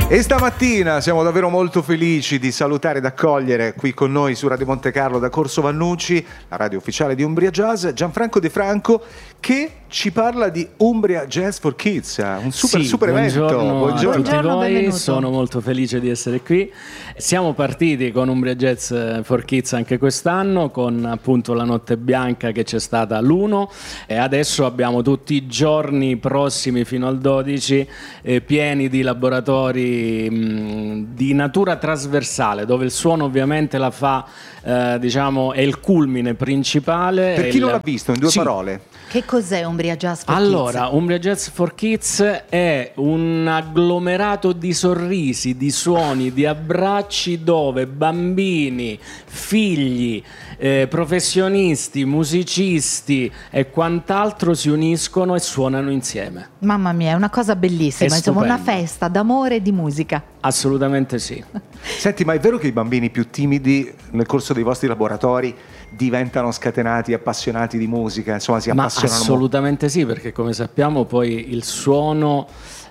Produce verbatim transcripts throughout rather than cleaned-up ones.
E stamattina siamo davvero molto felici di salutare ed accogliere qui con noi su Radio Monte Carlo da Corso Vannucci, la radio ufficiale di Umbria Jazz, Gianfranco De Franco, che ci parla di Umbria Jazz for Kids, un super sì, super buongiorno evento. Buongiorno a tutti Buongiorno, voi, benvenuto. Sono molto felice di essere qui. Siamo partiti con Umbria Jazz for Kids anche quest'anno, con appunto la Notte Bianca che c'è stata l'uno, e adesso abbiamo tutti i giorni prossimi fino al dodici eh, pieni di laboratori mh, di natura trasversale, dove il suono ovviamente la fa, eh, diciamo, è il culmine principale. Per chi il... non l'ha visto, in due sì. parole. Che cos'è Umbria Jazz for Allora, Kids? Umbria Jazz for Kids è un agglomerato di sorrisi, di suoni, di abbracci dove bambini, figli, eh, professionisti, musicisti e quant'altro si uniscono e suonano insieme. Mamma mia, è una cosa bellissima, È insomma, una stupendo. festa d'amore e di musica. Assolutamente sì. Senti, ma è vero che i bambini più timidi nel corso dei vostri laboratori diventano scatenati, appassionati di musica, insomma si Ma appassionano molto? assolutamente sì, perché come sappiamo poi il suono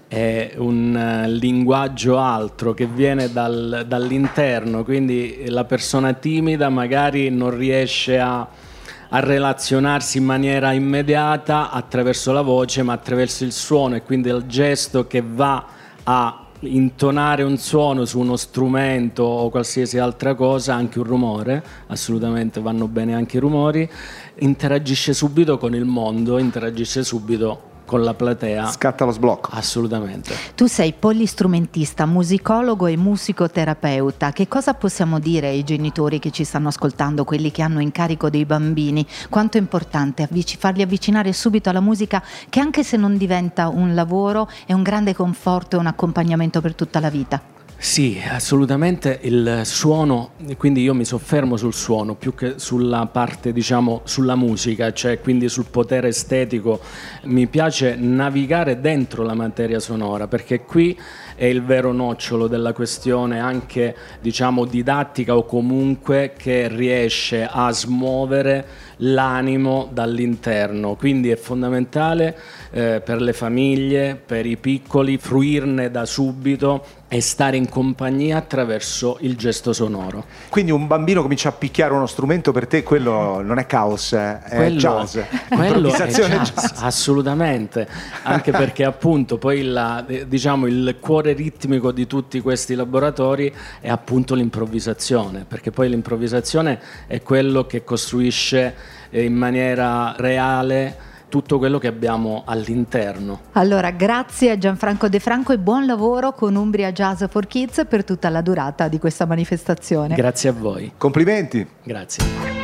è un eh, linguaggio altro che viene dal- dall'interno, quindi la persona timida magari non riesce a, a relazionarsi in maniera immediata attraverso la voce, ma attraverso il suono, e quindi il gesto che va a intonare un suono su uno strumento o qualsiasi altra cosa, anche un rumore, assolutamente vanno bene anche i rumori, interagisce subito con il mondo, interagisce subito con la platea. Scatta lo sblocco. Assolutamente. Tu sei polistrumentista, musicologo e musicoterapeuta. Che cosa possiamo dire ai genitori che ci stanno ascoltando, quelli che hanno incarico dei bambini? Quanto è importante avvic- farli avvicinare subito alla musica, che anche se non diventa un lavoro è un grande conforto e un accompagnamento per tutta la vita? Sì, assolutamente il suono, quindi io mi soffermo sul suono più che sulla parte, diciamo, sulla musica, cioè quindi sul potere estetico. Mi piace navigare dentro la materia sonora, perché qui è il vero nocciolo della questione, anche diciamo didattica, o comunque che riesce a smuovere l'animo dall'interno. Quindi è fondamentale eh, per le famiglie, per i piccoli, fruirne da subito e stare in compagnia attraverso il gesto sonoro. Quindi un bambino comincia a picchiare uno strumento, per te quello non è caos, è Quello- jazz, quello è improvvisazione jazz, jazz. assolutamente, anche perché appunto poi la, eh, diciamo, il cuore ritmico di tutti questi laboratori è appunto l'improvvisazione, perché poi l'improvvisazione è quello che costruisce eh, in maniera reale tutto quello che abbiamo all'interno. Allora, grazie a Gianfranco De Franco e buon lavoro con Umbria Jazz for Kids per tutta la durata di questa manifestazione. Grazie a voi. Complimenti. Grazie.